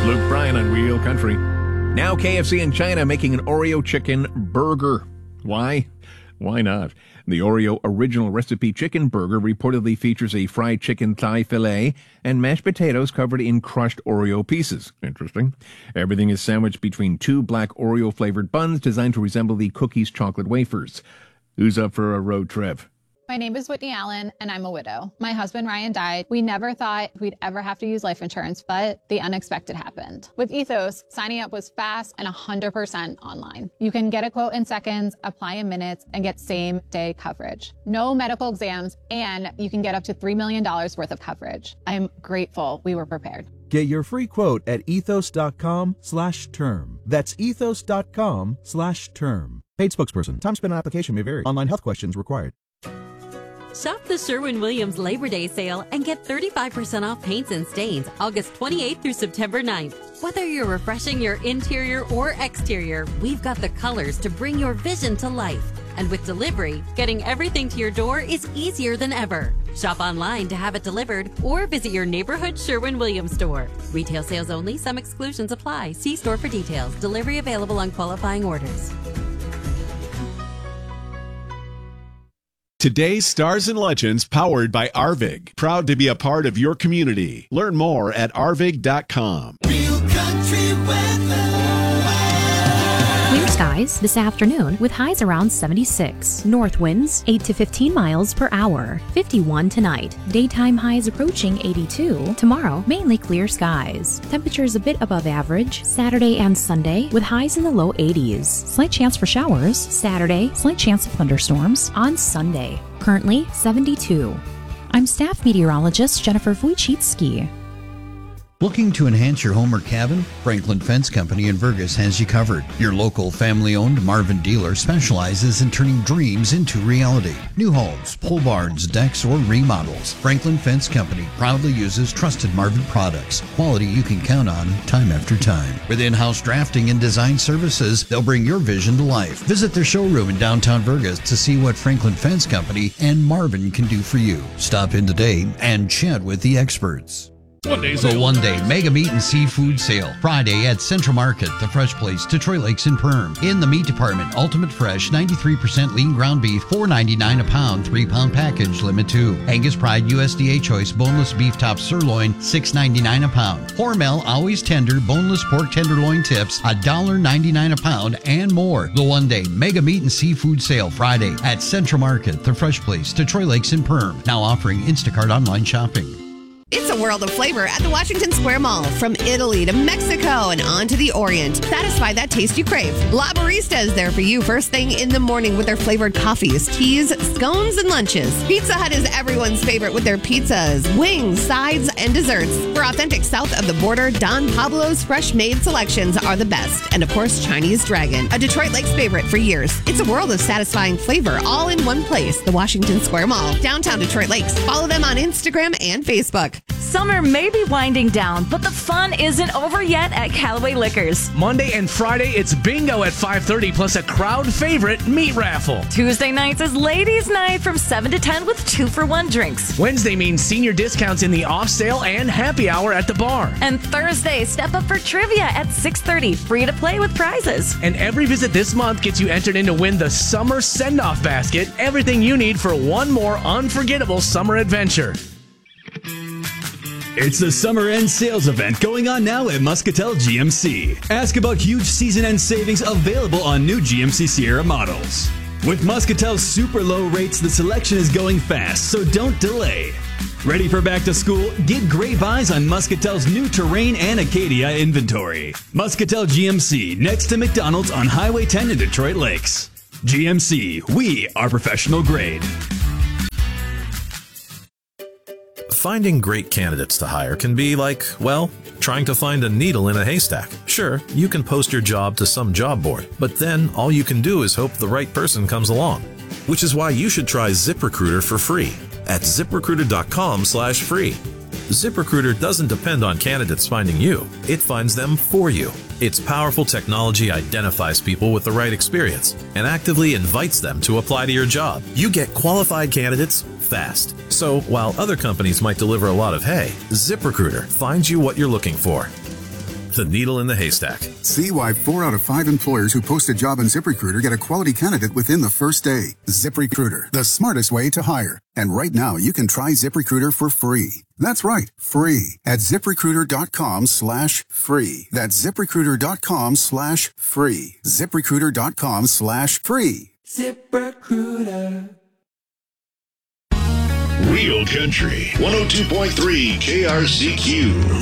Luke Bryan on Real Country. Now KFC in China making an Oreo chicken burger. Why? Why not? The Oreo original recipe chicken burger reportedly features a fried chicken thigh fillet and mashed potatoes covered in crushed Oreo pieces. Interesting. Everything is sandwiched between two black Oreo-flavored buns designed to resemble the cookies' chocolate wafers. Who's up for a road trip? My name is Whitney Allen, and I'm a widow. My husband, Ryan, died. We never thought we'd ever have to use life insurance, but the unexpected happened. With Ethos, signing up was fast and 100% online. You can get a quote in seconds, apply in minutes, and get same-day coverage. No medical exams, and you can get up to $3 million worth of coverage. I'm grateful we were prepared. Get your free quote at ethos.com/term. That's ethos.com/term. Paid spokesperson. Time spent on application may vary. Online health questions required. Shop the Sherwin-Williams Labor Day sale and get 35% off paints and stains August 28th through September 9th. Whether you're refreshing your interior or exterior, we've got the colors to bring your vision to life. And with delivery, getting everything to your door is easier than ever. Shop online to have it delivered or visit your neighborhood Sherwin-Williams store. Retail sales only. Some exclusions apply. See store for details. Delivery available on qualifying orders. Today's Stars and Legends powered by Arvig. Proud to be a part of your community. Learn more at arvig.com. Real country weather. Clear skies this afternoon with highs around 76. North winds 8 to 15 miles per hour. 51 tonight. Daytime highs approaching 82. Tomorrow, mainly clear skies. Temperatures a bit above average Saturday and Sunday with highs in the low 80s. Slight chance for showers Saturday. Slight chance of thunderstorms on Sunday. Currently 72. I'm staff meteorologist Jennifer Wojcicki. Looking to enhance your home or cabin? Franklin Fence Company in Vergas has you covered. Your local family-owned Marvin dealer specializes in turning dreams into reality. New homes, pole barns, decks, or remodels. Franklin Fence Company proudly uses trusted Marvin products. Quality you can count on time after time. With in-house drafting and design services, they'll bring your vision to life. Visit their showroom in downtown Vergas to see what Franklin Fence Company and Marvin can do for you. Stop in today and chat with the experts. The one-day Mega Meat and Seafood Sale. Friday at Central Market, the fresh place, Detroit Lakes and Perm. In the meat department, Ultimate Fresh, 93% lean ground beef, $4.99 a pound, 3-pound package, limit 2. Angus Pride USDA Choice boneless beef top sirloin, $6.99 a pound. Hormel Always Tender boneless pork tenderloin tips, $1.99 a pound, and more. The one-day Mega Meat and Seafood Sale. Friday at Central Market, the fresh place, Detroit Lakes and Perm. Now offering Instacart online shopping. It's a world of flavor at the Washington Square Mall. From Italy to Mexico and on to the Orient. Satisfy that taste you crave. La Barista is there for you first thing in the morning with their flavored coffees, teas, scones, and lunches. Pizza Hut is everyone's favorite with their pizzas, wings, sides, and desserts. For authentic south of the border, Don Pablo's fresh-made selections are the best. And of course, Chinese Dragon, a Detroit Lakes favorite for years. It's a world of satisfying flavor all in one place. The Washington Square Mall, downtown Detroit Lakes. Follow them on Instagram and Facebook. Summer may be winding down, but the fun isn't over yet at Callaway Liquors. Monday and Friday, it's bingo at 5:30, plus a crowd favorite meat raffle. Tuesday nights is ladies' night from 7 to 10 with 2-for-1 drinks. Wednesday means senior discounts in the off sale and happy hour at the bar. And Thursday, step up for trivia at 6:30, free to play with prizes. And every visit this month gets you entered in to win the Summer Send-Off Basket, everything you need for one more unforgettable summer adventure. It's the summer end sales event going on now at Muscatel GMC. Ask about huge season end savings available on new GMC Sierra models. With Muscatel's super low rates, the selection is going fast, so don't delay. Ready for back to school? Get great buys on Muscatel's new Terrain and Acadia inventory. Muscatel GMC, next to McDonald's on Highway 10 in Detroit Lakes. GMC, we are professional grade. Finding great candidates to hire can be like, well, trying to find a needle in a haystack. Sure, you can post your job to some job board, but then all you can do is hope the right person comes along. Which is why you should try ZipRecruiter for free at ZipRecruiter.com/free. ZipRecruiter doesn't depend on candidates finding you. It finds them for you. Its powerful technology identifies people with the right experience and actively invites them to apply to your job. You get qualified candidates fast. So while other companies might deliver a lot of hay, ZipRecruiter finds you what you're looking for. the needle in the haystack. See why 4 out of 5 employers who post a job on ZipRecruiter get a quality candidate within the first day. ZipRecruiter, the smartest way to hire. And right now, you can try ZipRecruiter for free. That's right, free at ZipRecruiter.com/free. That's ZipRecruiter.com/free. ZipRecruiter.com/free. ZipRecruiter. Real Country 102.3 KRCQ.